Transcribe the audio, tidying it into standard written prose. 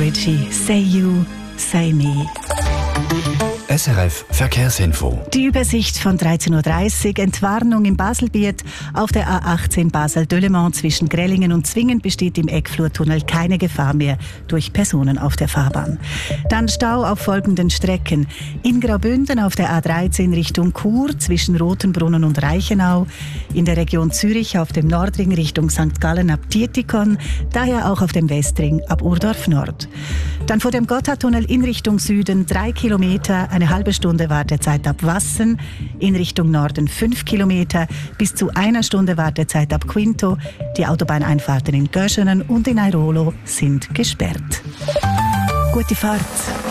Avicii, Say You, Say Me. SRF Verkehrsinfo. Die Übersicht von 13.30 Uhr. Entwarnung im Baselbiet. Auf der A18 Basel-Döllemont zwischen Grellingen und Zwingen besteht im Eckflurtunnel keine Gefahr mehr durch Personen auf der Fahrbahn. Dann Stau auf folgenden Strecken. In Graubünden auf der A13 Richtung Chur zwischen Rothenbrunnen und Reichenau. In der Region Zürich auf dem Nordring Richtung St. Gallen ab Dietikon. Daher auch auf dem Westring ab Urdorf Nord. Dann vor dem Gotthardtunnel in Richtung Süden 3 Kilometer, eine halbe Stunde Wartezeit ab Wassen, in Richtung Norden 5 Kilometer, bis zu einer Stunde Wartezeit ab Quinto. Die Autobahneinfahrten in Göschenen und in Airolo sind gesperrt. Gute Fahrt!